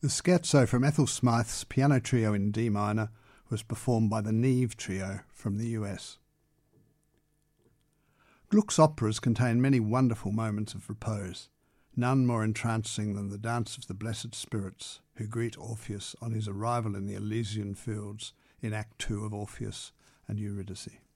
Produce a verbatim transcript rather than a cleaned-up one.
The scherzo from Ethel Smythe's Piano Trio in D minor was performed by the Neve Trio from the U S. Gluck's operas contain many wonderful moments of repose, none more entrancing than the dance of the blessed spirits who greet Orpheus on his arrival in the Elysian fields in Act Two of Orpheus and Eurydice.